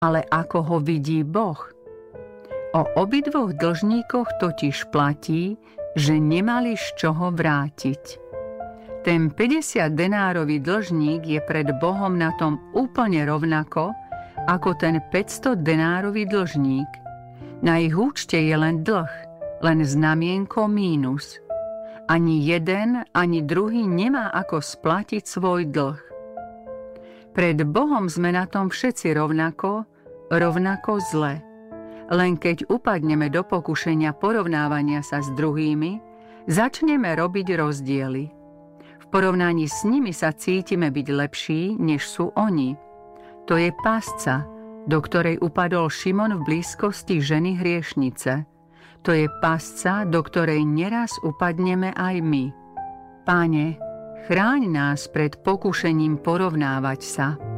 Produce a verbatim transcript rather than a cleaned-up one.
ale ako ho vidí Boh. O obidvoch dlžníkoch totiž platí, že nemali z čoho vrátiť. Ten päťdesiat denárový dlžník je pred Bohom na tom úplne rovnako, ako ten päťsto denárový dlžník. Na ich účte je len dlh, len znamienko mínus. Ani jeden, ani druhý nemá ako splatiť svoj dlh. Pred Bohom sme na tom všetci rovnako, rovnako zle. Len keď upadneme do pokušenia porovnávania sa s druhými, začneme robiť rozdiely. V porovnaní s nimi sa cítime byť lepší, než sú oni. To je pásca, do ktorej upadol Šimon v blízkosti ženy hriešnice. To je pásca, do ktorej neraz upadneme aj my. Páne, chráň nás pred pokušením porovnávať sa.